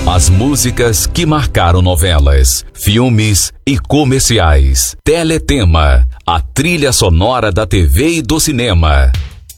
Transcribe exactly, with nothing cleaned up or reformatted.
As músicas que marcaram novelas, filmes e comerciais. Teletema, a trilha sonora da T V e do cinema.